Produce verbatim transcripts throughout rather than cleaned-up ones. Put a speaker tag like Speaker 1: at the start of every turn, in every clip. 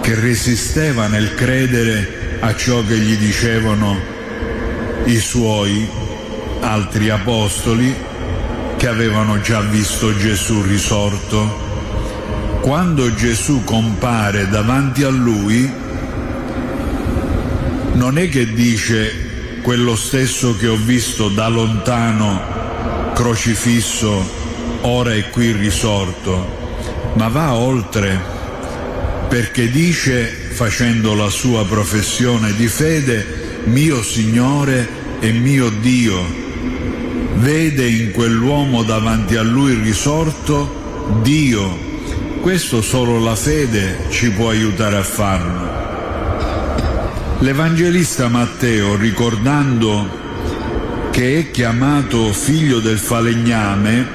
Speaker 1: che resisteva nel credere a ciò che gli dicevano i suoi altri apostoli che avevano già visto Gesù risorto. Quando Gesù compare davanti a lui, non è che dice quello stesso che ho visto da lontano crocifisso ora è qui risorto, ma va oltre, perché dice, facendo la sua professione di fede, mio Signore e mio Dio. Vede in quell'uomo davanti a lui risorto Dio. Questo solo la fede ci può aiutare a farlo. L'Evangelista Matteo, ricordando che è chiamato figlio del falegname,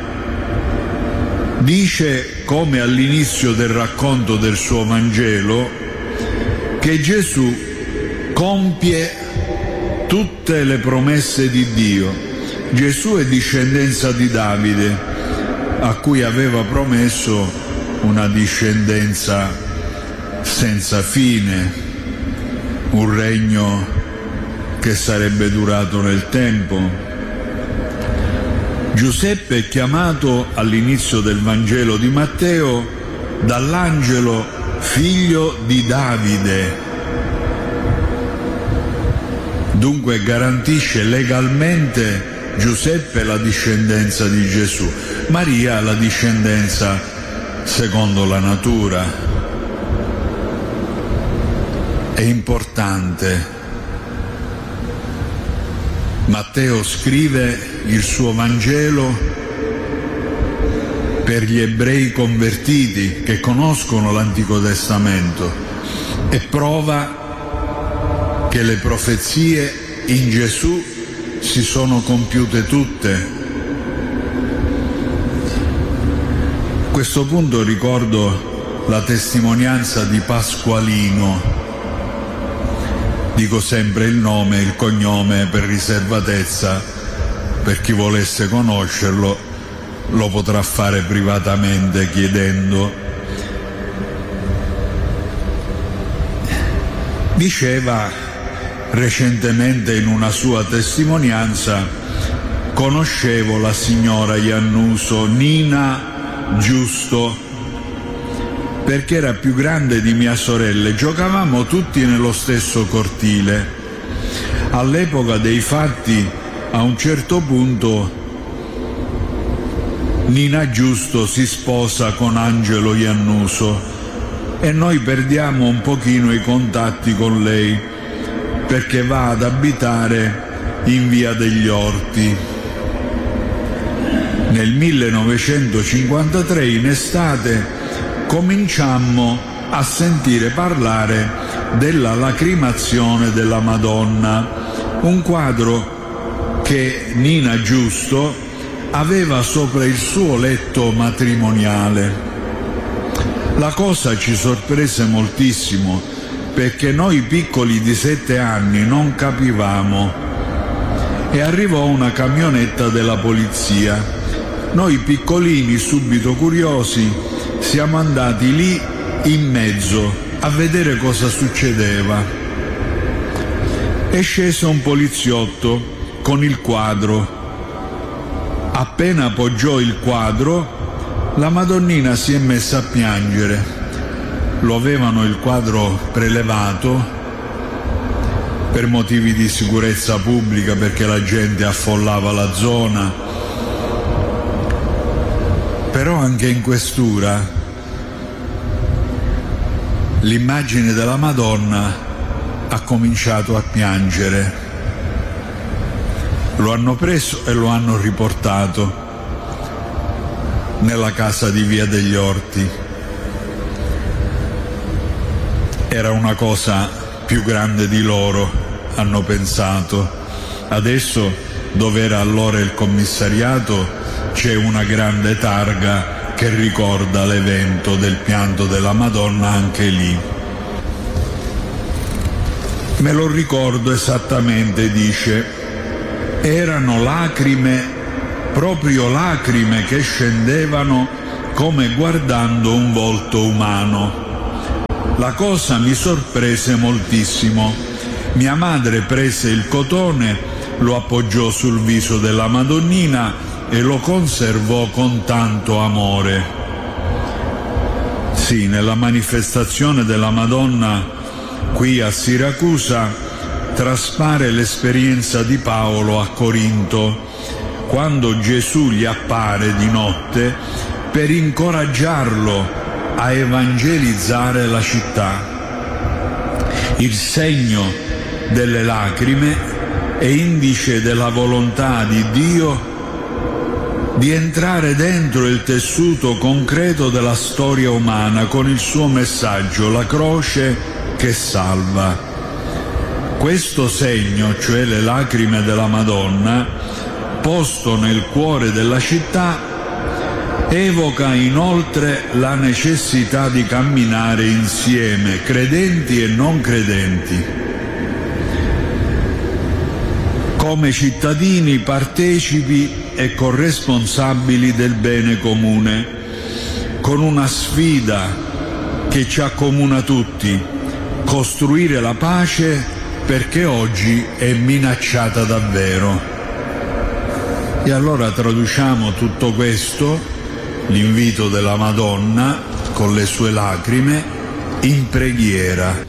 Speaker 1: dice, come all'inizio del racconto del suo Vangelo, che Gesù compie tutte le promesse di Dio. Gesù è discendenza di Davide, a cui aveva promesso una discendenza senza fine, un regno che sarebbe durato nel tempo. Giuseppe è chiamato all'inizio del Vangelo di Matteo dall'angelo figlio di Davide. Dunque garantisce legalmente Giuseppe la discendenza di Gesù, Maria la discendenza secondo la natura. È importante. Matteo scrive il suo Vangelo per gli ebrei convertiti che conoscono l'Antico Testamento e prova che le profezie in Gesù si sono compiute tutte. A questo punto ricordo la testimonianza di Pasqualino. Dico sempre il nome e il cognome per riservatezza, per chi volesse conoscerlo lo potrà fare privatamente chiedendo. Diceva recentemente in una sua testimonianza: conoscevo la signora Iannuso, Nina Giusto, perché era più grande di mia sorella, giocavamo tutti nello stesso cortile. All'epoca dei fatti, a un certo punto, Nina Giusto si sposa con Angelo Iannuso e noi perdiamo un pochino i contatti con lei, perché va ad abitare in Via degli Orti. Nel millenovecentocinquantatré, in estate, cominciammo a sentire parlare della lacrimazione della Madonna, un quadro che Nina Giusto aveva sopra il suo letto matrimoniale. La cosa ci sorprese moltissimo, perché noi piccoli di sette anni non capivamo, e arrivò una camionetta della polizia. Noi piccolini, subito curiosi, siamo andati lì in mezzo a vedere cosa succedeva. È sceso un poliziotto con il quadro. Appena appoggiò il quadro, la Madonnina si è messa a piangere. Lo avevano il quadro prelevato per motivi di sicurezza pubblica, perché la gente affollava la zona. Però anche in questura l'immagine della Madonna ha cominciato a piangere. Lo hanno preso e lo hanno riportato nella casa di Via degli Orti. Era una cosa più grande di loro, hanno pensato. Adesso, dove era allora il commissariato, c'è una grande targa che ricorda l'evento del pianto della Madonna anche lì. Me lo ricordo esattamente, dice, erano lacrime, proprio lacrime che scendevano come guardando un volto umano. La cosa mi sorprese moltissimo. Mia madre prese il cotone, lo appoggiò sul viso della Madonnina e lo conservò con tanto amore. Sì, nella manifestazione della Madonna qui a Siracusa traspare l'esperienza di Paolo a Corinto, quando Gesù gli appare di notte per incoraggiarlo a evangelizzare la città. Il segno delle lacrime è indice della volontà di Dio di entrare dentro il tessuto concreto della storia umana con il suo messaggio, la croce che salva. Questo segno, cioè le lacrime della Madonna, posto nel cuore della città, evoca inoltre la necessità di camminare insieme, credenti e non credenti, come cittadini partecipi e corresponsabili del bene comune, con una sfida che ci accomuna tutti: costruire la pace, perché oggi è minacciata davvero. E allora traduciamo tutto questo, l'invito della Madonna con le sue lacrime, in preghiera.